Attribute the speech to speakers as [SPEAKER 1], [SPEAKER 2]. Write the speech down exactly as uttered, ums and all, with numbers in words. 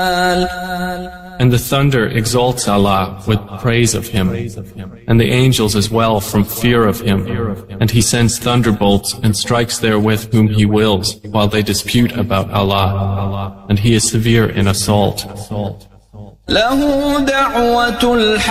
[SPEAKER 1] And the thunder exalts Allah with praise of Him, and the angels as well from fear of Him, and He sends thunderbolts and strikes therewith whom He wills, while they dispute about Allah, and He is severe in assault.